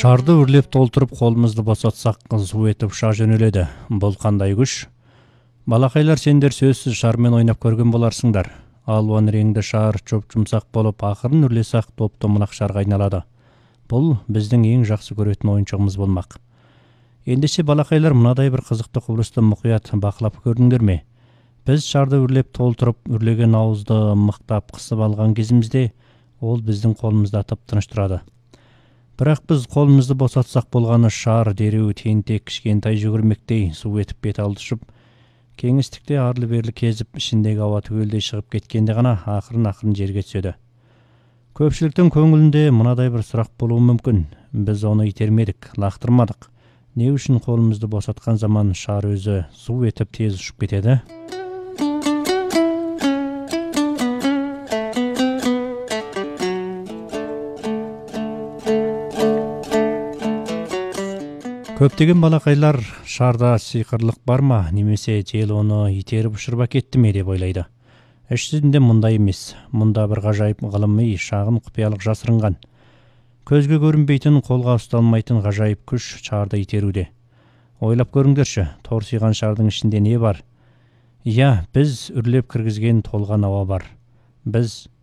Шарды үрлеп толтырып қолымызды босатсақ, су етіп ұша жөнеледі. Бұл қандай күш? Балақайлар, сендер сөзсіз шармен ойнап көрген боларсыңдар. Алуан реңді шар жоп-жұмсақ болып, ақырын үрлесақ топ-томынақ шарға айналады. Бұл біздің ең жақсы көретін ойыншығымыз болмақ. Ендеше балақайлар, мынадай бір қызықты құбылысты мұқият бақылап көрдіңдер ме? Біз шарды үрлеп толтырып, үрлеген ауызды мықтап қысып алған кезімізде, ол біздің қолымызда тып-тыныш тұрады. Бірақ біз қолымызды босатсақ болғаны шар дереу тентек кішкентай жүгірмектей су етіп бет алды ұшып, кеңістікте арлы-берлі кезіп, ішіндегі ауа түгелдей шығып кеткенде ғана ақырын жерге түседі. Көпшіліктің көңілінде мынадай бір сұрақ болуы мүмкін. Біз оны итермедік, лақтырмадық. Не үшін қолымызды босатқан заман шар өзі су етіп тез ұшып кетеді? Көптеген балақайлар шарда сиқырлық бар ма, немесе жел оны итеріп ұшырып әкетті ме деп ойлайды. Ішінде мұндай емес. Мұнда бір ғажайып ғылыми шағын құпиялық жасырынған. Көзге көрінбейтін, қолға ұсталмайтын ғажайып күш шарды итеруде. Ойлап көріңдерші, торсиған шардың ішінде не бар? Иә, біз үрлеп кіргізген толған ауа бар. Біз